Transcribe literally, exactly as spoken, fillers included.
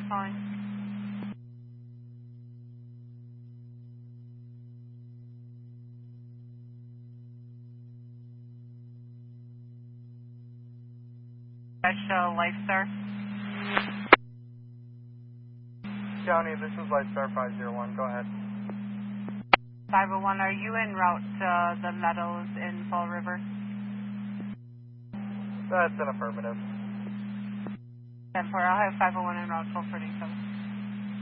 you calling? Special Lifestar. County, this is Lifestar five zero one. Go ahead. five oh one, are you en route to the Meadows in Fall River? That's an affirmative. ten four, I'll have five oh one en route, twelve thirty-seven.